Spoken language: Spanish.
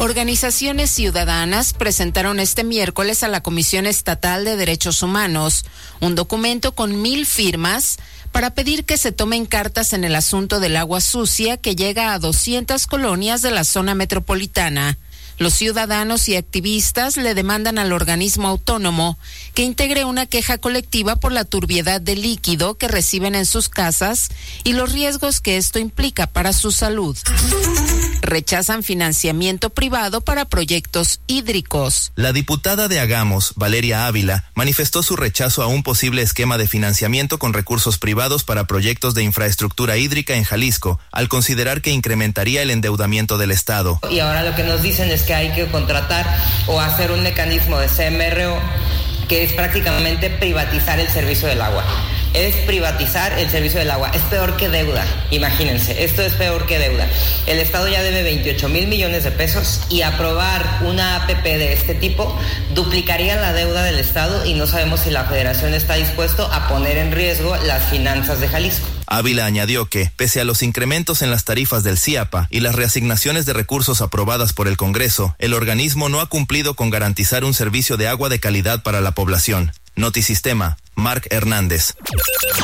Organizaciones ciudadanas presentaron este miércoles a la Comisión Estatal de Derechos Humanos un documento con 1,000 firmas para pedir que se tomen cartas en el asunto del agua sucia que llega a 200 colonias de la zona metropolitana. Los ciudadanos y activistas le demandan al organismo autónomo que integre una queja colectiva por la turbiedad de líquido que reciben en sus casas y los riesgos que esto implica para su salud. Rechazan financiamiento privado para proyectos hídricos. La diputada de Hagamos, Valeria Ávila, manifestó su rechazo a un posible esquema de financiamiento con recursos privados para proyectos de infraestructura hídrica en Jalisco, al considerar que incrementaría el endeudamiento del Estado. Y ahora lo que nos dicen es que hay que contratar o hacer un mecanismo de CMRO que es prácticamente privatizar el servicio del agua. Es privatizar el servicio del agua. Es peor que deuda, imagínense, esto es peor que deuda. El Estado ya debe 28,000 millones de pesos y aprobar una APP de este tipo duplicaría la deuda del Estado y no sabemos si la Federación está dispuesto a poner en riesgo las finanzas de Jalisco. Ávila añadió que, pese a los incrementos en las tarifas del CIAPA y las reasignaciones de recursos aprobadas por el Congreso, el organismo no ha cumplido con garantizar un servicio de agua de calidad para la población. Notisistema, Marc Hernández.